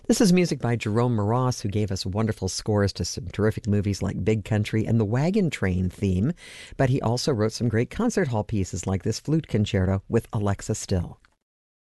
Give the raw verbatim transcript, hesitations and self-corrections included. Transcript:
This is music by Jerome Moross, who gave us wonderful scores to some terrific movies like Big Country and the Wagon Train theme, but he also wrote some great concert hall pieces like this flute concerto with Alexa Still.